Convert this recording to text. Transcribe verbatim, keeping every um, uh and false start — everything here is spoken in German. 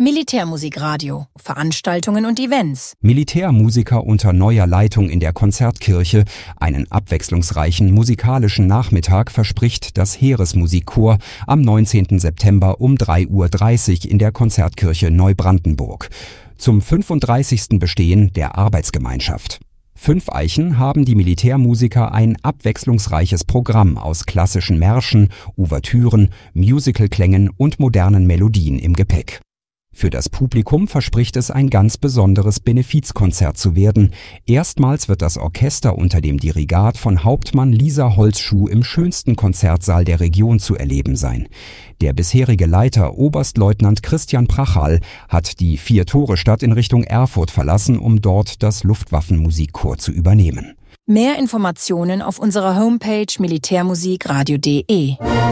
Militärmusikradio, Veranstaltungen und Events. Militärmusiker unter neuer Leitung in der Konzertkirche. Einen abwechslungsreichen musikalischen Nachmittag verspricht das Heeresmusikchor am neunzehnten September um drei Uhr dreißig in der Konzertkirche Neubrandenburg. Zum fünfunddreißigsten Bestehen der Arbeitsgemeinschaft. Fünf Eichen haben die Militärmusiker ein abwechslungsreiches Programm aus klassischen Märschen, Ouvertüren, Musicalklängen und modernen Melodien im Gepäck. Für das Publikum verspricht es ein ganz besonderes Benefizkonzert zu werden. Erstmals wird das Orchester unter dem Dirigat von Hauptmann Lisa Holzschuh im schönsten Konzertsaal der Region zu erleben sein. Der bisherige Leiter Oberstleutnant Christian Prachal hat die Vier-Tore-Stadt in Richtung Erfurt verlassen, um dort das Luftwaffenmusikchor zu übernehmen. Mehr Informationen auf unserer Homepage militärmusikradio punkt de.